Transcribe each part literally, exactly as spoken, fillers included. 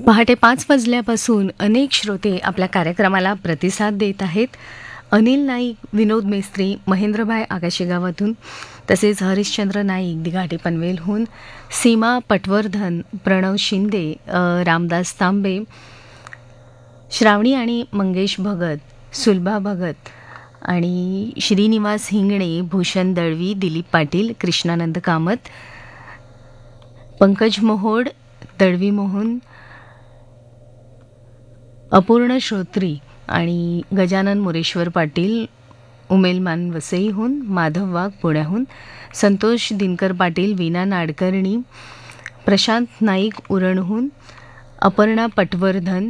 पहाटे पाच वाजल्यापासून अनेक श्रोते आपल्या कार्यक्रमाला प्रतिसाद देत आहेत. अनिल नाईक, विनोद मेस्त्री, महेंद्रभाई आकाशी गावातून, तसेच हरिश्चंद्र नाईक दिघाटे पनवेलहून, सीमा पटवर्धन, प्रणव शिंदे, अ, रामदास तांबे, श्रावणी आणि मंगेश भगत, सुलभा भगत आणि श्रीनिवास हिंगणे, भूषण दळवी, दिलीप पाटील, कृष्णानंद कामत, पंकज मोहोड, दळवी मोहन, अपूर्ण श्रोत्री आणि गजानन मोरेश्वर पाटील, उमेलमान वसईहून, माधव वाघ पुण्याहून, संतोष दिनकर पाटील, वीणा नाडकर्णी, प्रशांत नाईक उरणहून, अपर्णा पटवर्धन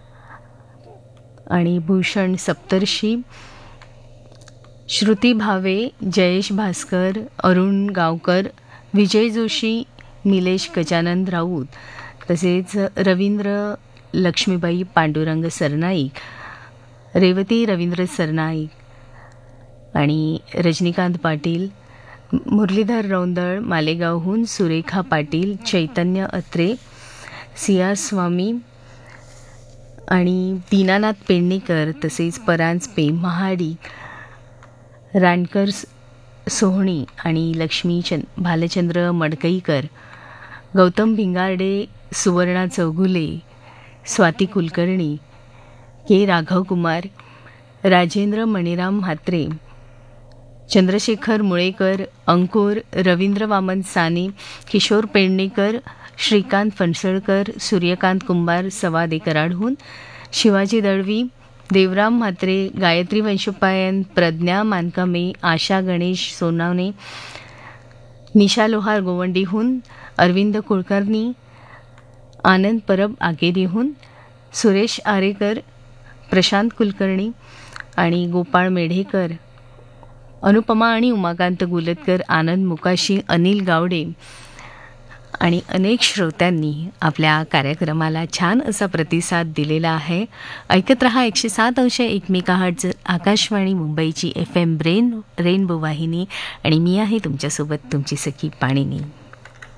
आणि भूषण सप्तर्षी, श्रुती भावे, जयेश भास्कर, अरुण गावकर, विजय जोशी, निलेश गजानन राऊत, तसेच रवींद्र लक्ष्मीबाई पांडुरंग सरनाईक, रेवती रवींद्र सरनाईक आणि रजनीकांत पाटील, मुरलीधर रौंदळ मालेगावहून, सुरेखा पाटील, चैतन्य अत्रे, सिया स्वामी आणि दीनानाथ पेडणेकर, तसेच परांजपे, महाडी, रानकर सोहणी आणि लक्ष्मी चंद भालचंद्र मडकईकर, गौतम भिंगारडे, सुवर्णा चौगुले, स्वाती कुलकर्णी, के राघव कुमार, राजेंद्र मणिराम म्हात्रे, चंद्रशेखर मुळेकर, अंकुर, रवींद्र वामन साने, किशोर पेडणेकर, श्रीकांत फणसळकर, सूर्यकांत कुंभार, सवादे कराडहून, शिवाजी दळवी, देवराम म्हात्रे, गायत्री वंशोपायन, प्रज्ञा मानकामे, आशा गणेश सोनावणे, निशा लोहार गोवंडीहून, अरविंद कुलकर्णी, आनंद परब आगेरीहून, सुरेश आरेकर, प्रशांत कुलकर्णी आणि गोपाळ मेढेकर, अनुपमा आणि उमाकांत गुलतकर, आनंद मुकाशी, अनिल गावडे आणि अनेक श्रोत्यांनी आपल्या कार्यक्रमाला छान असा प्रतिसाद दिलेला आहे. ऐकत रहा एकशे सात अंश एक मेगाहर्ट्झ आकाशवाणी मुंबईची एफ एम ब्रेन रेनबो वाहिनी आणि मी आहे तुमच्यासोबत तुमची सखी पाणिनी.